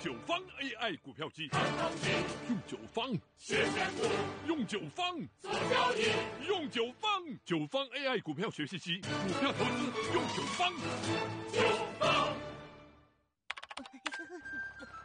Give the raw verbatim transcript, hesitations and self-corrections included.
九方 A I 股票机， 用九方谢谢股，用九方做交易， 用九方九方 A I 股票学习机，股票投资用九方。 九方。